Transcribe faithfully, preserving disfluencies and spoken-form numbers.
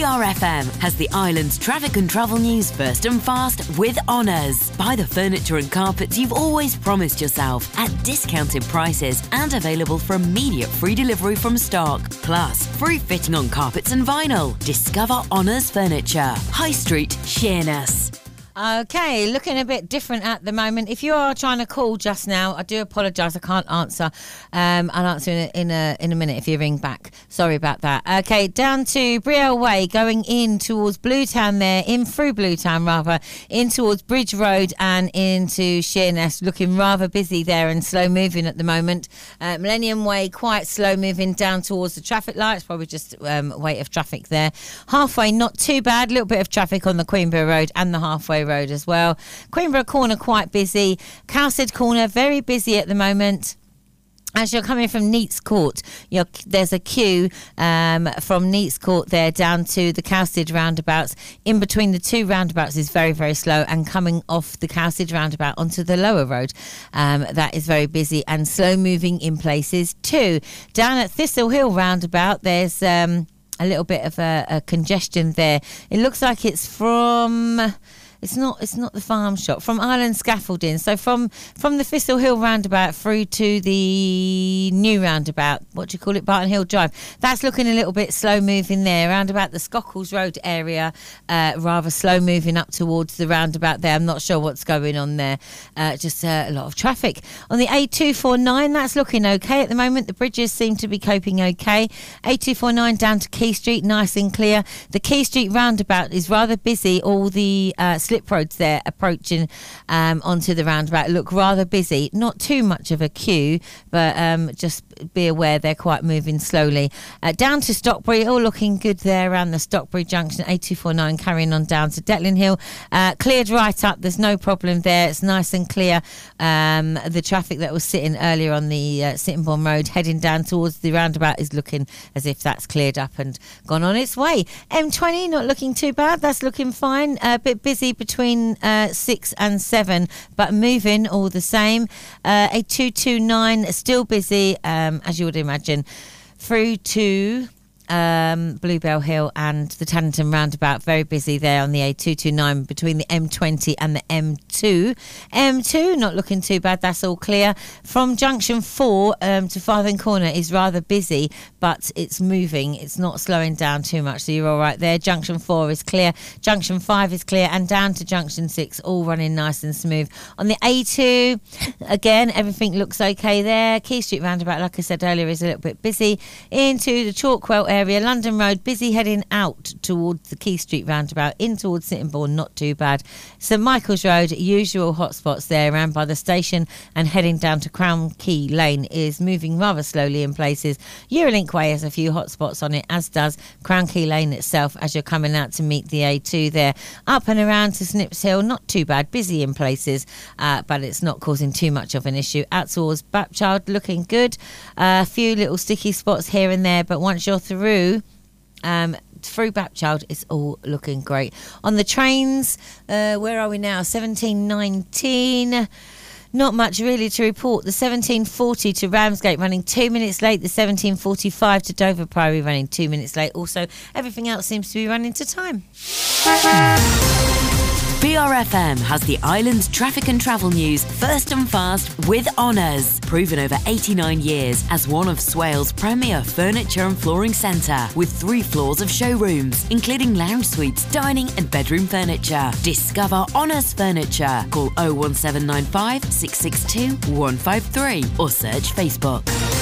R F M has the island's traffic and travel news first and fast with Honours. Buy the furniture and carpets you've always promised yourself at discounted prices and available for immediate free delivery from stock. Plus, free fitting on carpets and vinyl. Discover Honours Furniture. High Street, Sheerness. Okay, looking a bit different at the moment. If you are trying to call just now, I do apologise. I can't answer. Um, I'll answer in a, in a in a minute if you ring back. Sorry about that. Okay, down to Brielle Way, going in towards Bluetown there, in through Bluetown rather, in towards Bridge Road and into Sheerness. Looking rather busy there and slow moving at the moment. Uh, Millennium Way, quite slow moving down towards the traffic lights. Probably just um, weight of traffic there. Halfway, not too bad. A little bit of traffic on the Queenborough Road and the halfway road as well. Queenborough Corner quite busy. Cowsted Corner very busy at the moment. As you're coming from Neats Court, you're, there's a queue um, from Neats Court there down to the Cowsted roundabouts. In between the two roundabouts is very, very slow, and coming off the Cowsted roundabout onto the lower road, um, that is very busy and slow moving in places too. Down at Thistle Hill roundabout, there's um, a little bit of a, a congestion there. It looks like it's from... It's not. It's not the farm shop. From Island Scaffolding. So from from the Thistle Hill roundabout through to the new roundabout. What do you call it? Barton Hill Drive. That's looking a little bit slow moving there. Around about the Scockles Road area, uh, rather slow moving up towards the roundabout there. I'm not sure what's going on there. Uh, just uh, a lot of traffic on the A two forty-nine. That's looking okay at the moment. The bridges seem to be coping okay. A two forty-nine down to Key Street, nice and clear. The Key Street roundabout is rather busy. All the uh, slip roads there approaching um, onto the roundabout look rather busy. Not too much of a queue, but um, just be aware they're quite moving slowly. Uh, down to Stockbury, all looking good there around the Stockbury junction. A two forty-nine carrying on down to Detling Hill. Uh, cleared right up. There's no problem there. It's nice and clear. Um, the traffic that was sitting earlier on the uh, Sittingbourne Road heading down towards the roundabout is looking as if that's cleared up and gone on its way. M twenty not looking too bad. That's looking fine. A bit busy between uh, six and seven, but moving all the same. Uh, A two twenty-nine still busy, um, as you would imagine, through to um, Bluebell Hill and the Tannington roundabout. Very busy there on the A two twenty-nine between the M twenty and the M two. M two not looking too bad. That's all clear. From junction four um, to Farthing Corner is rather busy, but it's moving. It's not slowing down too much, so you're all right there. Junction four is clear. Junction five is clear, and down to junction six, all running nice and smooth. On the A two, again, everything looks okay there. Key Street roundabout, like I said earlier, is a little bit busy. Into the Chalkwell area, London Road, busy heading out towards the Key Street roundabout, in towards Sittingbourne, not too bad. St Michael's Road, usual hotspots there around by the station, and heading down to Crown Key Lane is moving rather slowly in places. Eurolink Way has a few hotspots on it, as does Crown Key Lane itself as you're coming out to meet the A two there. Up and around to Snips Hill, not too bad, busy in places, uh, but it's not causing too much of an issue. Out towards Bapchild, looking good. Uh, a few little sticky spots here and there, but once you're through um, through Bapchild, it's all looking great. On the trains, uh, where are we now? seventeen nineteen. Not much really to report. The seventeen forty to Ramsgate running two minutes late. The seventeen forty-five to Dover Priory running two minutes late. Also, everything else seems to be running to time. B R F M has the island's traffic and travel news first and fast with Honours. Proven over eighty-nine years as one of Swales' premier furniture and flooring centre, with three floors of showrooms, including lounge suites, dining and bedroom furniture. Discover Honours Furniture. Call oh one seven nine five, six six two, one five three or search Facebook.